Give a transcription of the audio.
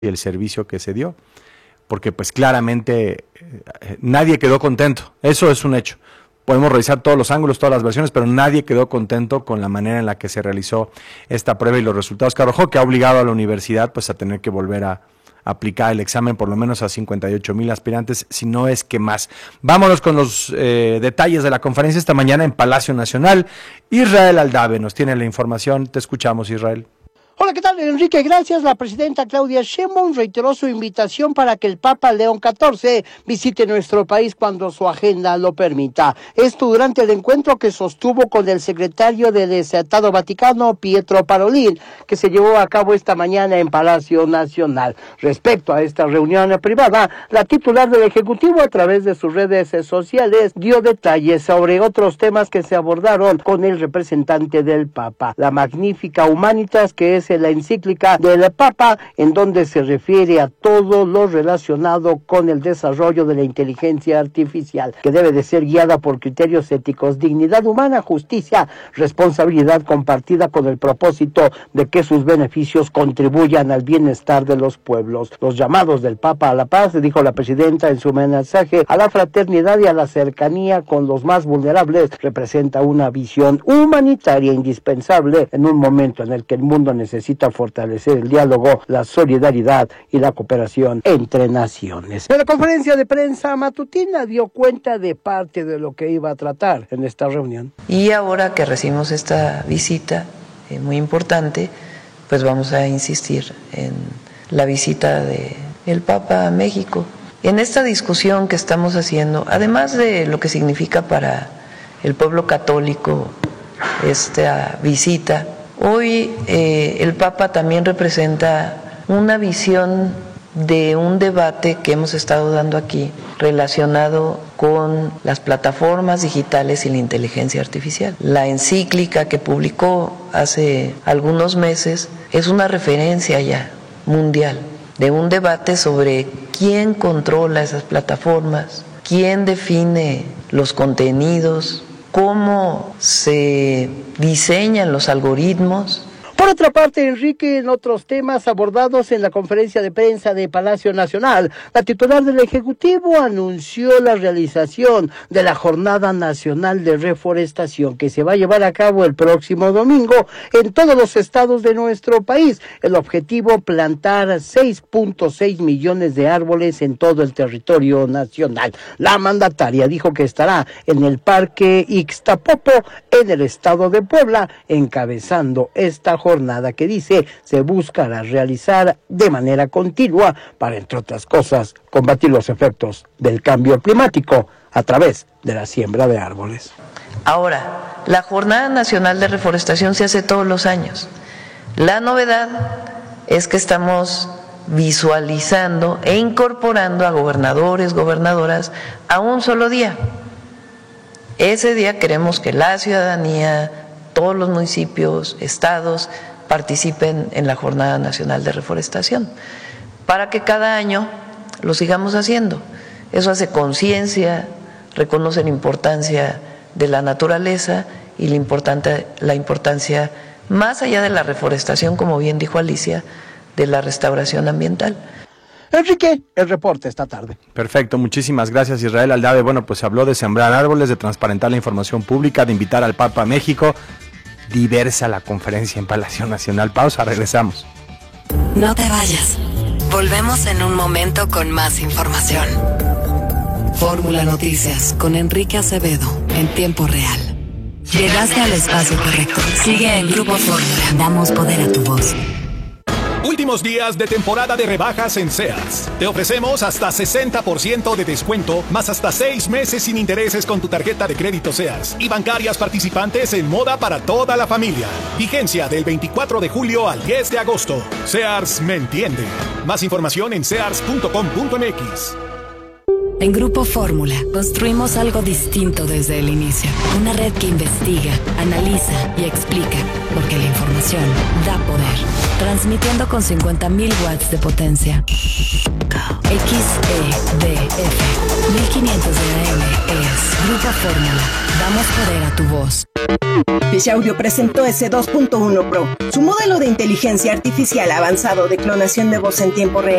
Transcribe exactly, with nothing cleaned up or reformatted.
y el servicio que se dio, porque pues claramente eh, nadie quedó contento, eso es un hecho. Podemos revisar todos los ángulos, todas las versiones, pero nadie quedó contento con la manera en la que se realizó esta prueba y los resultados que arrojó, que ha obligado a la universidad pues a tener que volver a aplicar el examen por lo menos a cincuenta y ocho mil aspirantes, si no es que más. Vámonos con los eh, detalles de la conferencia esta mañana en Palacio Nacional. Israel Aldave nos tiene la información. Te escuchamos, Israel. Hola, ¿qué tal, Enrique? Gracias. La presidenta Claudia Sheinbaum reiteró su invitación para que el Papa León catorce visite nuestro país cuando su agenda lo permita. Esto durante el encuentro que sostuvo con el secretario del Estado Vaticano, Pietro Parolin, que se llevó a cabo esta mañana en Palacio Nacional. Respecto a esta reunión privada, la titular del Ejecutivo, a través de sus redes sociales, dio detalles sobre otros temas que se abordaron con el representante del Papa. La Magnificat Humanitas, que es la encíclica del Papa, en donde se refiere a todo lo relacionado con el desarrollo de la inteligencia artificial, que debe de ser guiada por criterios éticos, dignidad humana, justicia, responsabilidad compartida, con el propósito de que sus beneficios contribuyan al bienestar de los pueblos. Los llamados del Papa a la paz, dijo la presidenta en su mensaje, a la fraternidad y a la cercanía con los más vulnerables, representa una visión humanitaria indispensable en un momento en el que el mundo necesita necesita fortalecer el diálogo, la solidaridad y la cooperación entre naciones. En la conferencia de prensa matutina dio cuenta de parte de lo que iba a tratar en esta reunión. Y ahora que recibimos esta visita eh, muy importante, pues vamos a insistir en la visita del Papa a México. En esta discusión que estamos haciendo, además de lo que significa para el pueblo católico esta visita, hoy eh, el Papa también representa una visión de un debate que hemos estado dando aquí relacionado con las plataformas digitales y la inteligencia artificial. La encíclica que publicó hace algunos meses es una referencia ya mundial de un debate sobre quién controla esas plataformas, quién define los contenidos, cómo se diseñan los algoritmos. Por otra parte, Enrique, en otros temas abordados en la conferencia de prensa de Palacio Nacional, la titular del Ejecutivo anunció la realización de la Jornada Nacional de Reforestación, que se va a llevar a cabo el próximo domingo en todos los estados de nuestro país. El objetivo, plantar seis punto seis millones de árboles en todo el territorio nacional. La mandataria dijo que estará en el Parque Ixtapopo, en el estado de Puebla, encabezando esta jornada. jornada que dice se buscará realizar de manera continua para, entre otras cosas, combatir los efectos del cambio climático a través de la siembra de árboles. Ahora, la Jornada Nacional de Reforestación se hace todos los años. La novedad es que estamos visualizando e incorporando a gobernadores, gobernadoras a un solo día. Ese día queremos que la ciudadanía, todos los municipios, estados, participen en la Jornada Nacional de Reforestación, para que cada año lo sigamos haciendo. Eso hace conciencia, reconoce la importancia de la naturaleza y la, importante, la importancia, más allá de la reforestación, como bien dijo Alicia, de la restauración ambiental. Enrique, el reporte esta tarde. Perfecto, muchísimas gracias, Israel Aldave. Bueno, pues habló de sembrar árboles, de transparentar la información pública, de invitar al Papa a México. Diversa la conferencia en Palacio Nacional. Pausa, regresamos. No te vayas. Volvemos en un momento con más información. Fórmula Noticias con Enrique Acevedo en tiempo real. Llegaste al espacio correcto. Sigue en Grupo Fórmula. Damos poder a tu voz. Últimos días de temporada de rebajas en Sears. Te ofrecemos hasta sesenta por ciento de descuento, más hasta seis meses sin intereses con tu tarjeta de crédito Sears y bancarias participantes en moda para toda la familia. Vigencia del veinticuatro de julio al diez de agosto. Sears me entiende. Más información en sears punto com punto m x. En Grupo Fórmula construimos algo distinto desde el inicio. Una red que investiga, analiza y explica, porque la información da poder. Transmitiendo con cincuenta mil watts de potencia. X E D F mil quinientos de A M es Grupo Fórmula. Damos poder a tu voz. Fish Audio presentó S dos punto uno Pro, su modelo de inteligencia artificial avanzado de clonación de voz en tiempo real.